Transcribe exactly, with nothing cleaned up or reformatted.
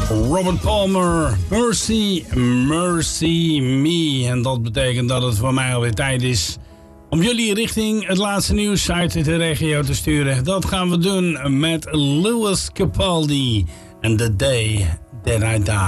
Robert Palmer, Mercy, Mercy Me. En dat betekent dat het voor mij alweer tijd is om jullie richting het laatste nieuws uit de regio te sturen. Dat gaan we doen met Lewis Capaldi en The Day That I Die.